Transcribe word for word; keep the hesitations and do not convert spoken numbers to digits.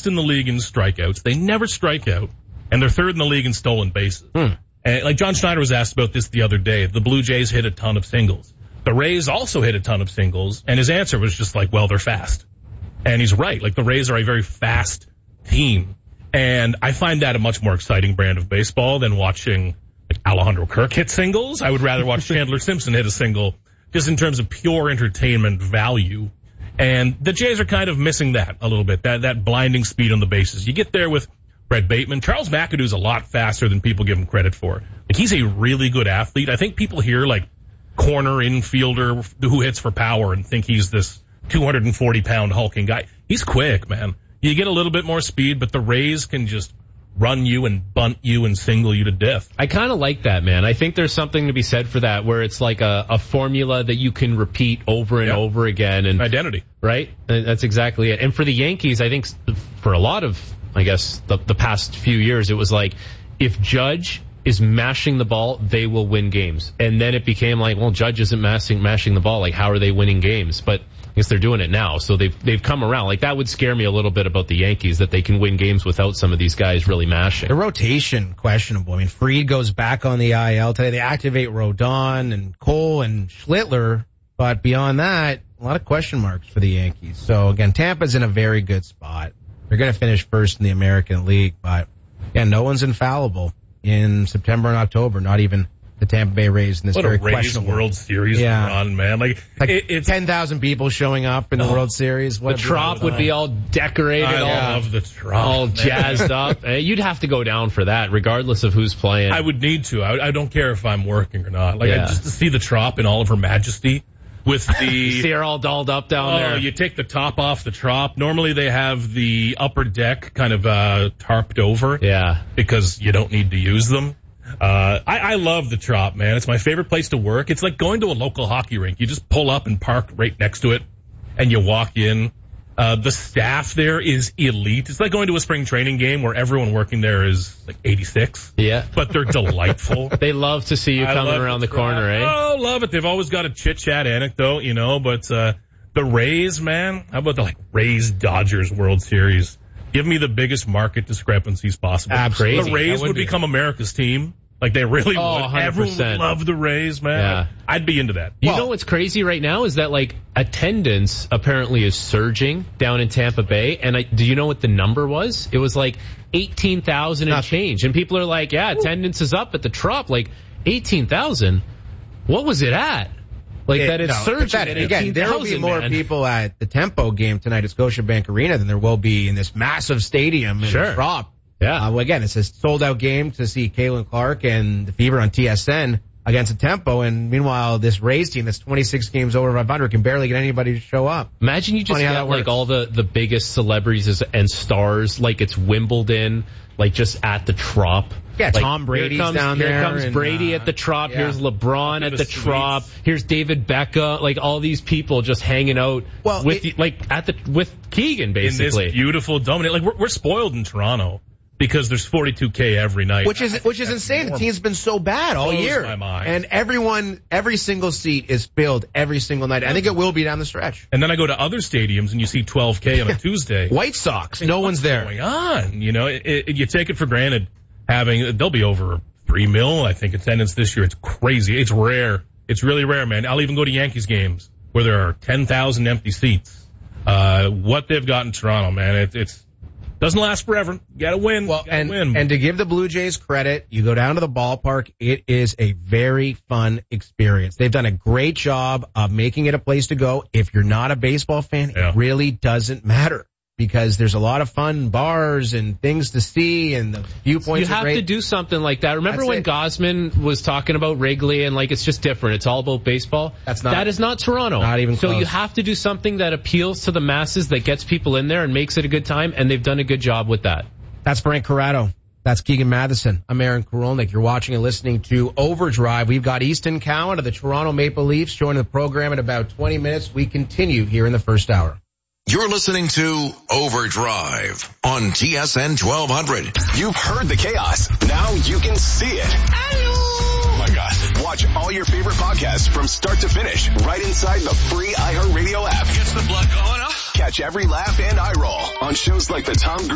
in the league in strikeouts. They never strike out, and they're third in the league in stolen bases. Hmm. And like John Schneider was asked about this the other day. The Blue Jays hit a ton of singles. The Rays also hit a ton of singles, and his answer was just like, well, they're fast. And he's right. Like, the Rays are a very fast team. And I find that a much more exciting brand of baseball than watching like Alejandro Kirk hit singles. I would rather watch Chandler Simpson hit a single just in terms of pure entertainment value. And the Jays are kind of missing that a little bit, that that blinding speed on the bases. You get there with Brett Bateman. Charles McAdoo's a lot faster than people give him credit for. Like, he's a really good athlete. I think people hear, like, corner infielder who hits for power and think he's this two hundred forty pound hulking guy. He's quick, man. You get a little bit more speed, but the Rays can just run you and bunt you and single you to death. I kind of like that, man. I think there's something to be said for that, where it's like a, a formula that you can repeat over and yep. over again. And identity. Right? And that's exactly it. And for the Yankees, I think for a lot of, I guess, the, the past few years, it was like, if Judge is mashing the ball, they will win games. And then it became like, well, Judge isn't mashing, mashing the ball. Like, how are they winning games? But I guess they're doing it now. So they've, they've come around. Like, that would scare me a little bit about the Yankees, that they can win games without some of these guys really mashing. The rotation, questionable. I mean, Fried goes back on the I L today. They activate Rodon and Cole and Schlittler. But beyond that, a lot of question marks for the Yankees. So, again, Tampa's in a very good spot. They're going to finish first in the American League. But, again, no one's infallible in September and October, not even the Tampa Bay Rays in this what very a Rays questionable World Series yeah. run, man. Like, like it, it's ten thousand people showing up in the oh, World Series. What the Trop would be all decorated, I all, love the Trop, all man. jazzed up. You'd have to go down for that, regardless of who's playing. I would need to. I, I don't care if I'm working or not. Like, yeah. I, just to see the Trop in all of her majesty. With the you see her all dolled up down oh, there. You take the top off the Trop. Normally they have the upper deck kind of uh tarped over. Yeah. Because you don't need to use them. Uh I, I love the Trop, man. It's my favorite place to work. It's like going to a local hockey rink. You just pull up and park right next to it, and you walk in. Uh the staff there is elite. It's like going to a spring training game where everyone working there is like eighty-six. Yeah. But they're delightful. They love to see you I coming around the, the corner, eh? Oh, love it. They've always got a chit-chat anecdote, you know, but uh the Rays, man, how about the like Rays-Dodgers World Series? Give me the biggest market discrepancies possible. Absolutely. The Rays would, would be. become America's team. Like, they really oh, would. one hundred percent. Everyone would love the Rays, man. Yeah. Like, I'd be into that. You well, know what's crazy right now is that, like, attendance apparently is surging down in Tampa Bay. And I, do you know what the number was? It was like eighteen thousand and change. And people are like, yeah, attendance is up at the Trop. Like, eighteen thousand? What was it at? Like, it, that it's no, surging that, at again, there will be more man. people at the Tempo game tonight at Scotiabank Arena than there will be in this massive stadium in sure. the Trop. Yeah. Uh, well, again, it's a sold-out game to see Caitlin Clark and the Fever on T S N against the Tempo, and meanwhile, this Rays team that's twenty-six games over five hundred can barely get anybody to show up. Imagine you just got, like, all the, the biggest celebrities and stars, like it's Wimbledon, like, just at the Trop. Yeah, like, Tom Brady's comes, down there. Here comes and, Brady uh, at the Trop. yeah. Here's LeBron at the Sweets. Trop. Here's David Beckham. Like, all these people just hanging out well, with, it, the, like, at the with Keegan, basically. In this beautiful dominant. Like, we're, we're spoiled in Toronto. Because there's forty-two K every night. Which is which is insane. Normal. The team's been so bad all Blows year. my mind. And everyone, every single seat is filled every single night. I think it will be down the stretch. And then I go to other stadiums and you see twelve K on a Tuesday. White Sox, no one's there. What's going on? You know, it, it, you take it for granted having, they'll be over three mil, I think, attendance this year. It's crazy. It's rare. It's really rare, man. I'll even go to Yankees games where there are ten thousand empty seats. Uh, what they've got in Toronto, man, it, it's, doesn't last forever. You gotta win. Well, gotta and, win. and to give the Blue Jays credit, you go down to the ballpark, it is a very fun experience. They've done a great job of making it a place to go. If you're not a baseball fan, yeah. it really doesn't matter. Because there's a lot of fun bars and things to see and the viewpoints You have are great. to do something like that. Remember That's when it. Gosman was talking about Wrigley and like it's just different. It's all about baseball. That's not. That is not Toronto. Not even So close. you have to do something that appeals to the masses, that gets people in there and makes it a good time, and they've done a good job with that. That's Frank Corrado. That's Keegan Matheson. I'm Aaron Korolnik. You're watching and listening to Overdrive. We've got Easton Cowan of the Toronto Maple Leafs joining the program in about twenty minutes. We continue here in the first hour. You're listening to Overdrive on T S N twelve hundred. You've heard the chaos. Now you can see it. Hello. Oh my gosh. Watch all your favorite podcasts from start to finish right inside the free iHeartRadio app. Gets the blood going, huh? Catch every laugh and eye roll on shows like the Tom Green